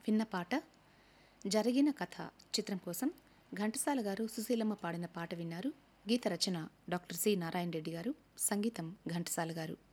విన్న పాట జరిగిన కథ చిత్రం కోసం ఘంటసాల గారు సుశీలమ్మ పాడిన పాట విన్నారు. గీత రచన డాక్టర్ సి నారాయణ రెడ్డి గారు, సంగీతం ఘంటసాల గారు.